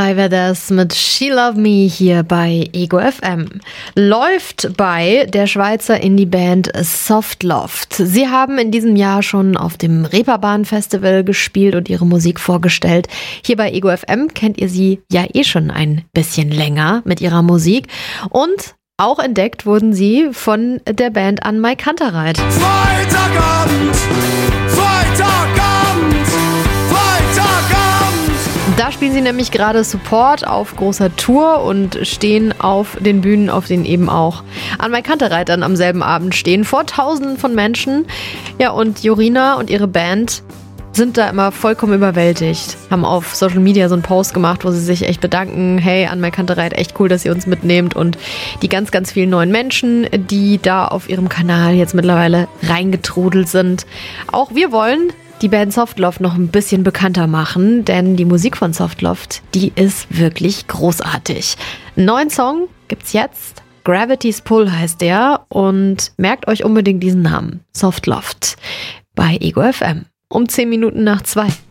I Were Das mit She Love Me hier bei Ego FM. Läuft bei der Schweizer Indie-Band Softloft. Sie haben in diesem Jahr schon auf dem Reeperbahn-Festival gespielt und ihre Musik vorgestellt. Hier bei Ego FM kennt ihr sie ja schon ein bisschen länger mit ihrer Musik. Und auch entdeckt wurden sie von der Band an Mike Kantereit. Freitagabend! Da spielen sie nämlich gerade Support auf großer Tour und stehen auf den Bühnen, auf denen eben auch an Mike Kantereit dann am selben Abend stehen, vor Tausenden von Menschen. Ja, und Jorina und ihre Band sind da immer vollkommen überwältigt. Haben auf Social Media so einen Post gemacht, wo sie sich echt bedanken. Hey, an Mike Kantereit, echt cool, dass ihr uns mitnehmt. Und die ganz, ganz vielen neuen Menschen, die da auf ihrem Kanal jetzt mittlerweile reingetrudelt sind. Auch wir wollen die Band Softloft noch ein bisschen bekannter machen, denn die Musik von Softloft, die ist wirklich großartig. Einen neuen Song gibt's jetzt. Gravity's Pull heißt der und merkt euch unbedingt diesen Namen. Softloft bei Ego FM. Um 10 Minuten nach 2.